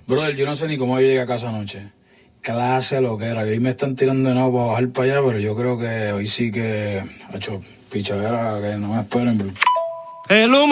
Brother, yo no sé ni cómo yo llegué a casa anoche. Clase lo que era. Y hoy me están tirando de nuevo para bajar para allá, pero yo creo que hoy sí que, hecho pichadera, que no me esperen, bro. El humo